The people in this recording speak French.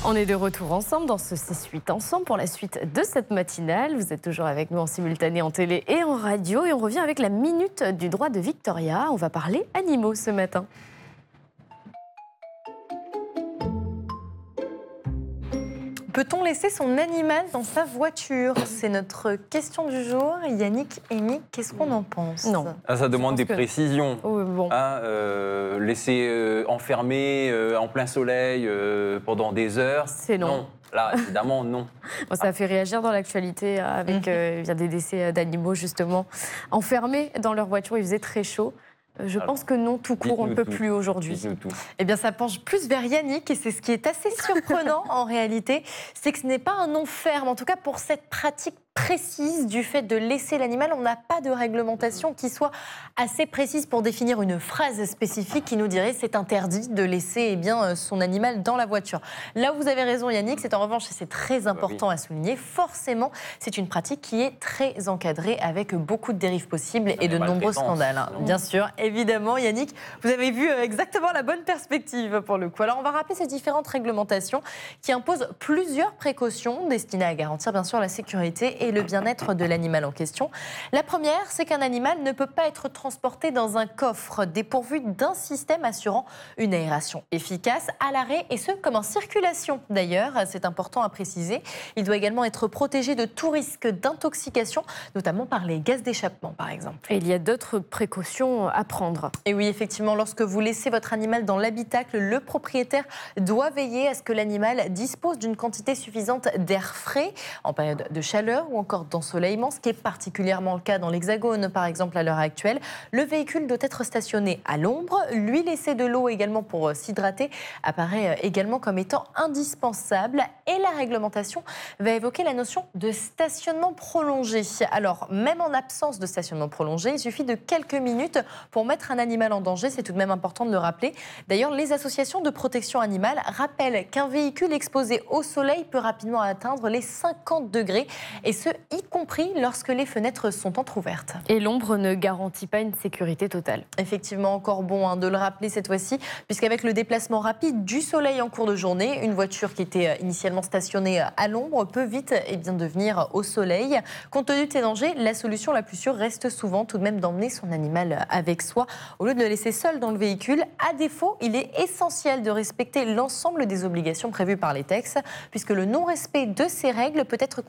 On est de retour ensemble dans ce 6-8 ensemble pour la suite de cette matinale. Vous êtes toujours avec nous en simultané en télé et en radio. Et on revient avec la minute du droit de Victoria. On va parler animaux ce matin. Peut-on laisser son animal dans sa voiture? C'est notre question du jour. Yannick, Amy, qu'est-ce qu'on en pense? Non. Ça demande des précisions. Oh, bon. Laisser enfermé en plein soleil pendant des heures. C'est non. Là, évidemment, non. Bon, ça a fait réagir dans l'actualité avec des décès d'animaux, justement, enfermés dans leur voiture. Il faisait très chaud. Je pense que non, tout court, on ne peut plus aujourd'hui. Eh bien, ça penche plus vers Yannick et c'est ce qui est assez surprenant en réalité. C'est que ce n'est pas un non ferme, en tout cas pour cette pratique précise du fait de laisser l'animal. On n'a pas de réglementation qui soit assez précise pour définir une phrase spécifique qui nous dirait c'est interdit de laisser son animal dans la voiture. Là où vous avez raison Yannick, c'est en revanche, et c'est très important à souligner, forcément c'est une pratique qui est très encadrée avec beaucoup de dérives possibles et de nombreux scandales. Bien sûr, évidemment Yannick, vous avez vu exactement la bonne perspective pour le coup. Alors on va rappeler ces différentes réglementations qui imposent plusieurs précautions destinées à garantir bien sûr la sécurité et le bien-être de l'animal en question. La première, c'est qu'un animal ne peut pas être transporté dans un coffre dépourvu d'un système assurant une aération efficace à l'arrêt et ce, comme en circulation. D'ailleurs, c'est important à préciser, il doit également être protégé de tout risque d'intoxication, notamment par les gaz d'échappement, par exemple. Et il y a d'autres précautions à prendre. Et oui, effectivement, lorsque vous laissez votre animal dans l'habitacle, le propriétaire doit veiller à ce que l'animal dispose d'une quantité suffisante d'air frais en période de chaleur ou encore d'ensoleillement, ce qui est particulièrement le cas dans l'Hexagone, par exemple, à l'heure actuelle. Le véhicule doit être stationné à l'ombre. Lui laisser de l'eau également pour s'hydrater apparaît également comme étant indispensable. Et la réglementation va évoquer la notion de stationnement prolongé. Alors, même en absence de stationnement prolongé, il suffit de quelques minutes pour mettre un animal en danger. C'est tout de même important de le rappeler. D'ailleurs, les associations de protection animale rappellent qu'un véhicule exposé au soleil peut rapidement atteindre les 50 degrés. Et ce, y compris lorsque les fenêtres sont entrouvertes. Et l'ombre ne garantit pas une sécurité totale. Effectivement, encore bon de le rappeler cette fois-ci, puisqu'avec le déplacement rapide du soleil en cours de journée, une voiture qui était initialement stationnée à l'ombre peut vite devenir au soleil. Compte tenu de ces dangers, la solution la plus sûre reste souvent tout de même d'emmener son animal avec soi, au lieu de le laisser seul dans le véhicule. À défaut, il est essentiel de respecter l'ensemble des obligations prévues par les textes, puisque le non-respect de ces règles peut être